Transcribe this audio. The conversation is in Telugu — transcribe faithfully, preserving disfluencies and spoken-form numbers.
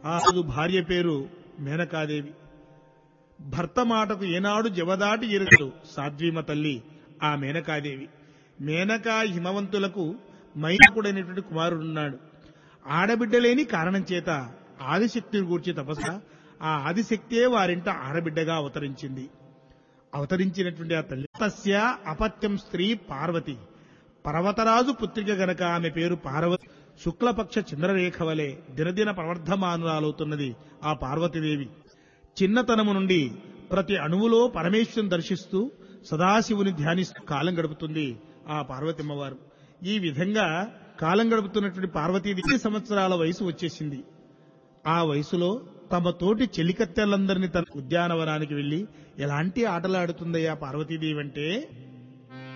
ఆ రోజు భార్య పేరు మేనకాదేవి. భర్త మాటకు ఏనాడు జవదాటి ఎరుగదు సాధ్వీమ తల్లి ఆ మేనకాదేవి. మేనకా హిమవంతులకు మైనాకుడైనటువంటి కుమారుడున్నాడు. ఆడబిడ్డలేని కారణం చేత ఆదిశక్తిని గూర్చి తపస్స ఆ ఆదిశక్తే వారింట ఆడబిడ్డగా అవతరించింది. అవతరించినటువంటి ఆ తల్లి తస్య అపత్యం స్త్రీ పార్వతి. పర్వతరాజు పుత్రిక గనక ఆమె పేరు పార్వతి. శుక్లపక్ష చంద్రరేఖ వలె దినదిన ప్రవర్ధమానురాలవుతున్నది ఆ పార్వతీదేవి. చిన్నతనము నుండి ప్రతి అణువులో పరమేశ్వరుని దర్శిస్తూ సదాశివుని ధ్యానిస్తూ కాలం గడుపుతుంది ఆ పార్వతమ్మవారు. ఈ విధంగా కాలం గడుపుతున్నటువంటి పార్వతీదేవి సంవత్సరాల వయసు వచ్చేసింది. ఆ వయసులో తమ తోటి చెలికత్తెలందరినీ తన ఉద్యానవనానికి వెళ్లి ఎలాంటి ఆటలాడుతుందయ్యా పార్వతీదేవి అంటే